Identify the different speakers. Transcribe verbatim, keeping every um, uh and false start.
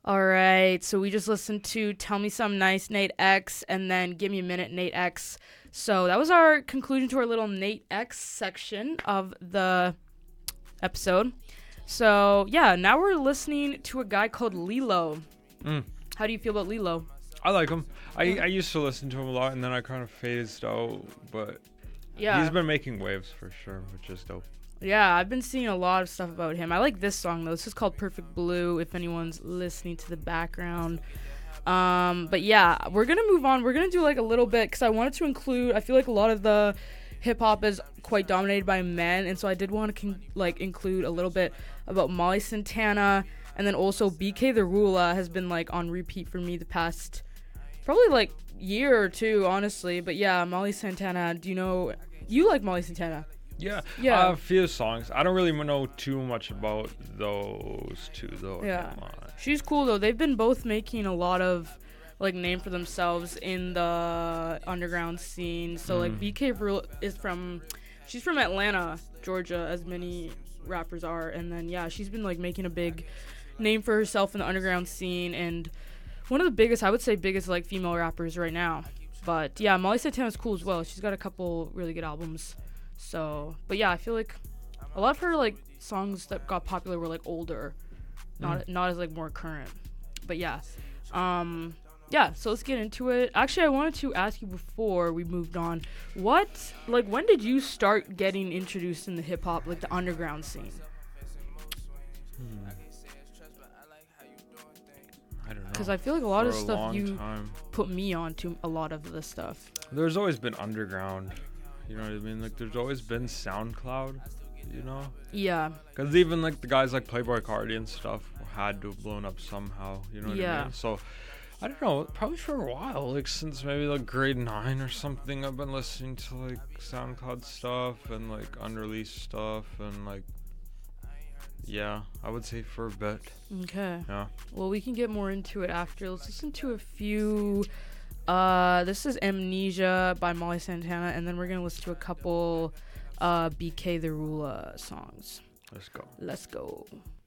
Speaker 1: All right, so we just listened to Tell Me Some Nice, Nate X, and then Give Me a Minute, Nate X. So that was our conclusion to our little Nate X section of the episode. So, yeah, now we're listening to a guy called Lilo.
Speaker 2: Mm.
Speaker 1: How do you feel about Lilo?
Speaker 2: I like him. I, I used to listen to him a lot, and then I kind of phased out, but
Speaker 1: Yeah.
Speaker 2: he's been making waves for sure, which is dope.
Speaker 1: Yeah, I've been seeing a lot of stuff about him. I like this song, though. This is called Perfect Blue, if anyone's listening to the background. Um, but yeah, we're going to move on. We're going to do like a little bit, because I wanted to include, I feel like a lot of the hip-hop is quite dominated by men, and so I did want to con- like include a little bit about Molly Santana, and then also B K the Rula has been like on repeat for me the past probably like year or two, honestly. But yeah, Molly Santana, do you know, you like Molly Santana?
Speaker 2: Yeah,
Speaker 1: Yeah.
Speaker 2: uh, a few songs. I don't really know too much about those two, though.
Speaker 1: Yeah.
Speaker 2: Come on.
Speaker 1: She's cool, though. They've been both making a lot of, like, name for themselves in the underground scene. So, like,
Speaker 2: Mm.
Speaker 1: B K Rule is from, she's from Atlanta, Georgia, as many rappers are. And then, yeah, she's been, like, making a big name for herself in the underground scene. And one of the biggest, I would say, biggest, like, female rappers right now. But, yeah, Molly Santana's cool as well. She's got a couple really good albums. So, but, yeah, I feel like a lot of her, like, songs that got popular were, like, older. Not
Speaker 2: Mm.
Speaker 1: not as like more current, but yeah, um, yeah. So let's get into it. Actually, I wanted to ask you before we moved on, what like when did you start getting introduced in the hip hop, like the underground scene?
Speaker 2: Hmm. I don't know.
Speaker 1: Because I feel like a lot
Speaker 2: For
Speaker 1: of
Speaker 2: a
Speaker 1: stuff
Speaker 2: long
Speaker 1: you
Speaker 2: time.
Speaker 1: put me on to a lot of the stuff.
Speaker 2: There's always been underground. You know what I mean? Like, there's always been SoundCloud. You know?
Speaker 1: Yeah,
Speaker 2: Because even like the guys like Playboy Cardi and stuff had to have blown up somehow. You know what I
Speaker 1: Yeah.
Speaker 2: mean? So I don't know. Probably for a while, like since maybe like grade nine or something, I've been listening to like SoundCloud stuff and like unreleased stuff and like yeah, I would say for a bit.
Speaker 1: okay.
Speaker 2: Yeah.
Speaker 1: Well, we can get more into it after. Let's listen to a few. Uh, this is Amnesia by Molly Santana, and then we're gonna listen to a couple uh B K the Rula songs.
Speaker 2: Let's go.
Speaker 1: Let's go.